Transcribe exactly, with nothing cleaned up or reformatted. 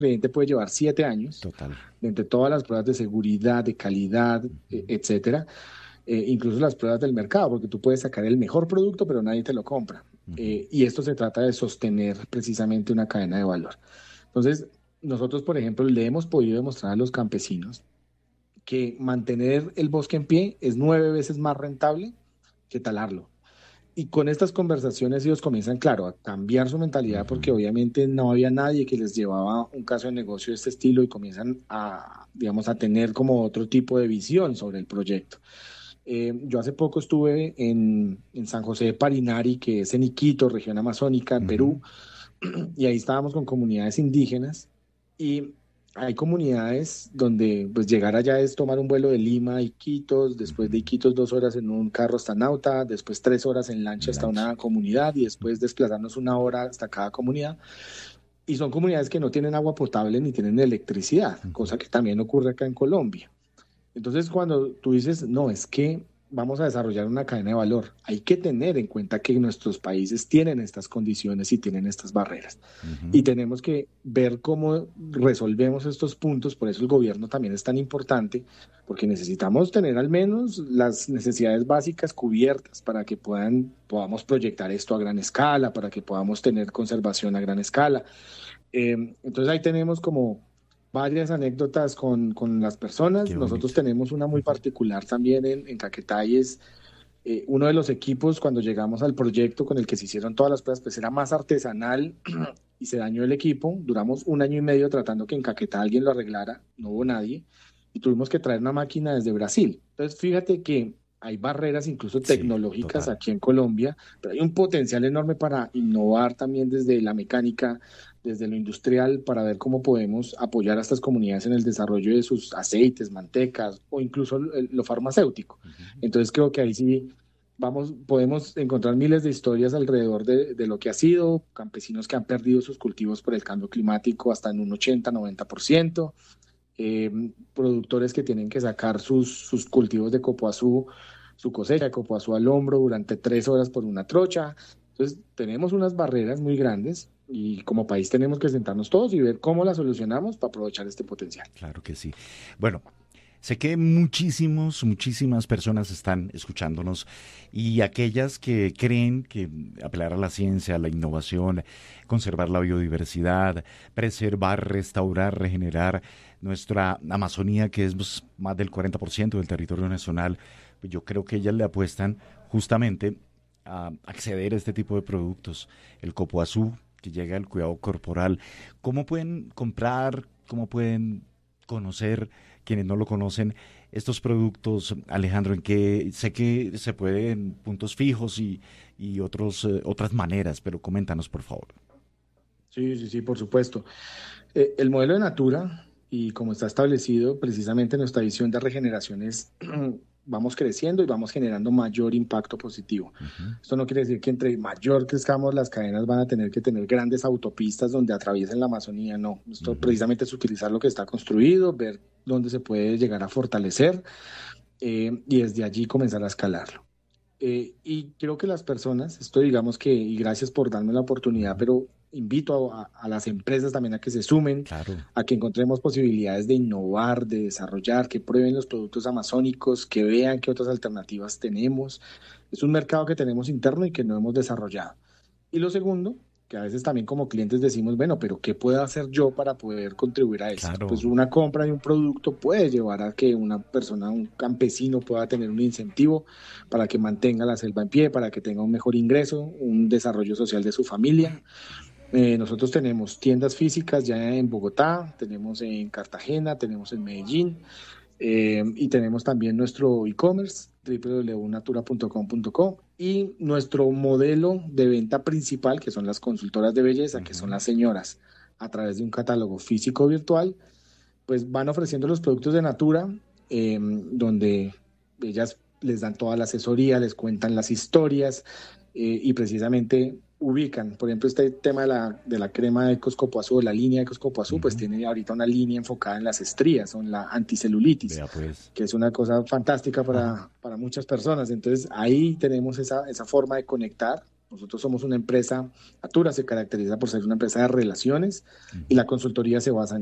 cliente puede llevar siete años, Total. entre todas las pruebas de seguridad, de calidad, e- Ujú, etcétera, eh, incluso las pruebas del mercado, porque tú puedes sacar el mejor producto, pero nadie te lo compra. ujú, Eh, y esto se trata de sostener precisamente una cadena de valor. Entonces, nosotros, por ejemplo, le hemos podido demostrar a los campesinos que mantener el bosque en pie es nueve veces más rentable que talarlo. Y con estas conversaciones ellos comienzan, claro, a cambiar su mentalidad porque ujú. obviamente no había nadie que les llevaba un caso de negocio de este estilo y comienzan a, digamos, a tener como otro tipo de visión sobre el proyecto. Eh, yo hace poco estuve en, en San José de Parinari, que es en Iquito, región amazónica, en Ujú, Perú, y ahí estábamos con comunidades indígenas y hay comunidades donde pues llegar allá es tomar un vuelo de Lima a Iquitos, después ujú. de Iquitos dos horas en un carro hasta Nauta, después tres horas en lancha En hasta lancha. una comunidad y después desplazarnos una hora hasta cada comunidad. Y son comunidades que no tienen agua potable ni tienen electricidad, Ujú. cosa que también ocurre acá en Colombia. Entonces, cuando tú dices, no, es que vamos a desarrollar una cadena de valor, hay que tener en cuenta que nuestros países tienen estas condiciones y tienen estas barreras. Y Ujú. tenemos que ver cómo resolvemos estos puntos. Por eso el gobierno también es tan importante, porque necesitamos tener al menos las necesidades básicas cubiertas para que puedan, podamos proyectar esto a gran escala, para que podamos tener conservación a gran escala. Eh, entonces ahí tenemos como varias anécdotas con, con las personas. Qué Nosotros bonito. tenemos una muy Ujú. particular también en, en Caquetá y es eh, uno de los equipos cuando llegamos al proyecto con el que se hicieron todas las pruebas, pues era más artesanal y se dañó el equipo. Duramos un año y medio tratando que en Caquetá alguien lo arreglara, no hubo nadie y tuvimos que traer una máquina desde Brasil. Entonces fíjate que hay barreras incluso Sí, tecnológicas total. aquí en Colombia, pero hay un potencial enorme para innovar también desde la mecánica, desde lo industrial, para ver cómo podemos apoyar a estas comunidades en el desarrollo de sus aceites, mantecas o incluso lo lo farmacéutico. Ujú. Entonces creo que ahí sí vamos, podemos encontrar miles de historias alrededor de, de lo que ha sido, campesinos que han perdido sus cultivos por el cambio climático hasta en un ochenta noventa por ciento, eh, productores que tienen que sacar sus, sus cultivos de copoazú, su cosecha de copoazú al hombro durante tres horas por una trocha. Entonces, tenemos unas barreras muy grandes y como país tenemos que sentarnos todos y ver cómo las solucionamos para aprovechar este potencial. Claro que sí. Bueno, sé que muchísimos, muchísimas personas están escuchándonos y aquellas que creen que apelar a la ciencia, a la innovación, conservar la biodiversidad, preservar, restaurar, regenerar nuestra Amazonía, que es pues, más del cuarenta por ciento del territorio nacional, pues yo creo que ellas le apuestan justamente a acceder a este tipo de productos. El copoazú, que llega al cuidado corporal. ¿Cómo pueden comprar? ¿Cómo pueden conocer quienes no lo conocen estos productos, Alejandro? En que sé que se puede en puntos fijos y, y otros, eh, otras maneras, pero coméntanos, por favor. Sí, sí, sí, por supuesto. Eh, el modelo de Natura, y como está establecido, precisamente nuestra visión de regeneración es, vamos creciendo y vamos generando mayor impacto positivo. Ujú, Esto no quiere decir que entre mayor crezcamos, las cadenas van a tener que tener grandes autopistas donde atraviesen la Amazonía. No, esto ujú. precisamente es utilizar lo que está construido, ver dónde se puede llegar a fortalecer eh, y desde allí comenzar a escalarlo. Eh, y creo que las personas, esto digamos que, y gracias por darme la oportunidad, Ujú. pero invito a, a las empresas también a que se sumen, Claro. a que encontremos posibilidades de innovar, de desarrollar, que prueben los productos amazónicos, que vean qué otras alternativas tenemos. Es un mercado que tenemos interno y que no hemos desarrollado. Y lo segundo, que a veces también como clientes decimos, bueno, pero ¿qué puedo hacer yo para poder contribuir a esto? Claro. Pues una compra de un producto puede llevar a que una persona, un campesino pueda tener un incentivo para que mantenga la selva en pie, para que tenga un mejor ingreso, un desarrollo social de su familia. Eh, nosotros tenemos tiendas físicas ya en Bogotá, tenemos en Cartagena, tenemos en Medellín, eh, y tenemos también nuestro e-commerce, w w w punto natura punto com punto co, y nuestro modelo de venta principal, que son las consultoras de belleza, que son Ujú, las señoras, a través de un catálogo físico o virtual, pues van ofreciendo los productos de Natura, eh, donde ellas les dan toda la asesoría, les cuentan las historias eh, y precisamente ubican, por ejemplo, este tema de la, de la crema de Coscopoazú, la línea de Coscopoazú, pues ujú. tiene ahorita una línea enfocada en las estrías o en la anticelulitis, Vea pues. que es una cosa fantástica Ajá. para, para muchas personas. Entonces ahí tenemos esa, esa forma de conectar. Nosotros somos una empresa, Atura se caracteriza por ser una empresa de relaciones, uh-huh. y la consultoría se basa en